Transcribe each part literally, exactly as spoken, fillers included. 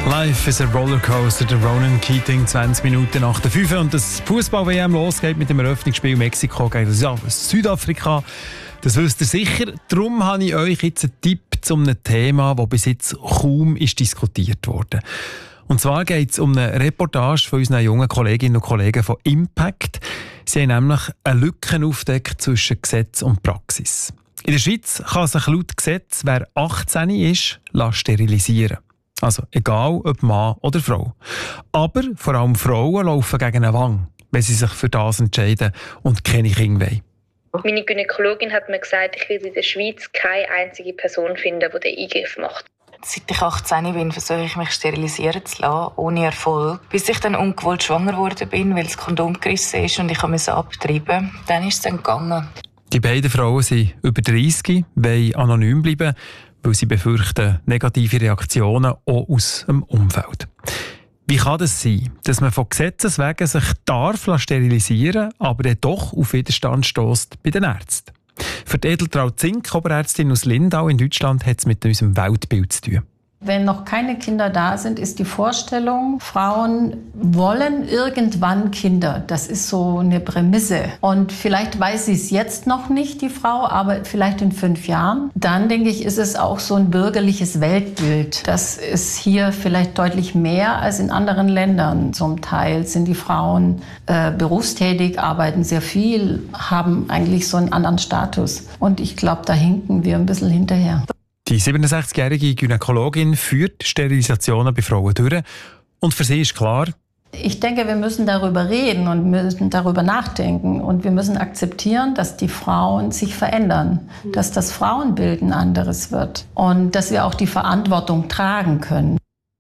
Life is a Rollercoaster, der Ronan Keating, zwanzig Minuten nach der fünf und das Fußball-W M losgeht mit dem Eröffnungsspiel Mexiko gegen Südafrika. Das wisst ihr sicher. Darum habe ich euch jetzt einen Tipp zu einem Thema, das bis jetzt kaum ist diskutiert wurde. Und zwar geht es um eine Reportage von unseren jungen Kolleginnen und Kollegen von Impact. Sie haben nämlich eine Lücke aufgedeckt zwischen Gesetz und Praxis. In der Schweiz kann sich laut Gesetz, wer achtzehn ist, sterilisieren. Also egal ob Mann oder Frau. Aber vor allem Frauen laufen gegen eine Wand, wenn sie sich für das entscheiden und keine Kinder wollen. Meine Gynäkologin hat mir gesagt, ich will in der Schweiz keine einzige Person finden, die den Eingriff macht. Seit ich achtzehn bin, versuche ich mich sterilisieren zu lassen, ohne Erfolg. Bis ich dann ungewollt schwanger geworden bin, weil das Kondom gerissen ist und ich musste abtreiben. Dann ist es dann gegangen. Die beiden Frauen sind über dreißig, wollen anonym bleiben, weil sie befürchten negative Reaktionen auch aus dem Umfeld. Wie kann das sein, dass man von Gesetzes wegen sich darf sterilisieren, aber dann doch auf Widerstand stösst bei den Ärzten? Für die Edeltraud Zink, Oberärztin aus Lindau in Deutschland, hat es mit unserem Weltbild zu tun. Wenn noch keine Kinder da sind, ist die Vorstellung, Frauen wollen irgendwann Kinder. Das ist so eine Prämisse. Und vielleicht weiß sie es jetzt noch nicht, die Frau, aber vielleicht in fünf Jahren. Dann, denke ich, ist es auch so ein bürgerliches Weltbild. Das ist hier vielleicht deutlich mehr als in anderen Ländern. Zum Teil sind die Frauen äh, berufstätig, arbeiten sehr viel, haben eigentlich so einen anderen Status. Und ich glaube, da hinken wir ein bisschen hinterher. Die siebenundsechzigjährige Gynäkologin führt Sterilisationen bei Frauen durch. Und für sie ist klar, ich denke, wir müssen darüber reden und müssen darüber nachdenken. Und wir müssen akzeptieren, dass die Frauen sich verändern, dass das Frauenbild ein anderes wird und dass wir auch die Verantwortung tragen können.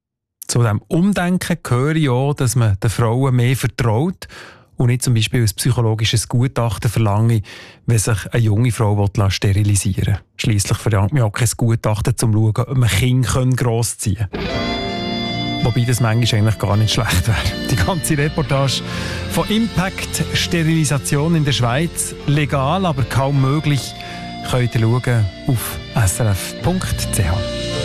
Zu diesem Umdenken gehört ja, dass man den Frauen mehr vertraut und nicht zum Beispiel ein psychologisches Gutachten verlange, wenn sich eine junge Frau sterilisieren will. Schliesslich verlangt man auch kein Gutachten, um zu schauen, ob man Kinder grossziehen kann. Wobei das manchmal eigentlich gar nicht schlecht wäre. Die ganze Reportage von Impact Sterilisation in der Schweiz, legal, aber kaum möglich, könnt ihr schauen auf s r f punkt c h.